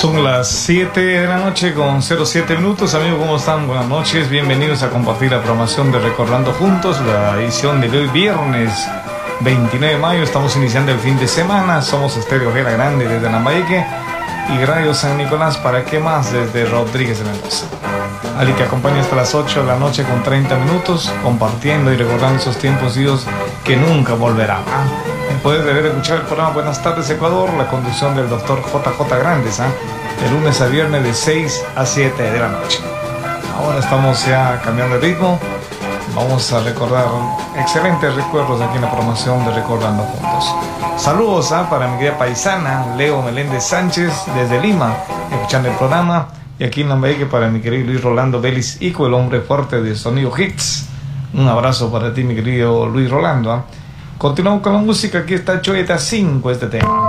Son las 7 de la noche con 07 minutos. Amigos, ¿cómo están? Buenas noches. Bienvenidos a compartir la programación de Recordando Juntos, la edición de hoy viernes 29 de mayo. Estamos iniciando el fin de semana. Somos Estéreo Ojeda Grande desde Lambayeque y Radio San Nicolás, ¿para qué más? Desde Rodríguez de Mendoza. Ali que acompaña hasta las 8 de la noche con 30 minutos, compartiendo y recordando esos tiempos idos que nunca volverán. Puedes deber escuchar el programa Buenas tardes Ecuador, la conducción del doctor JJ Grandes, de lunes a viernes de 6 a 7 de la noche. Ahora estamos ya cambiando de ritmo. Vamos a recordar excelentes recuerdos aquí en la promoción de Recordando Juntos. Saludos para mi querida paisana Leo Meléndez Sánchez desde Lima, escuchando el programa. Y aquí en Lambayeque para mi querido Luis Rolando Vélez Ico, el hombre fuerte de Sonido Hits. Un abrazo para ti, mi querido Luis Rolando. Continuamos con la música. Aquí está Choeta 5, este tema.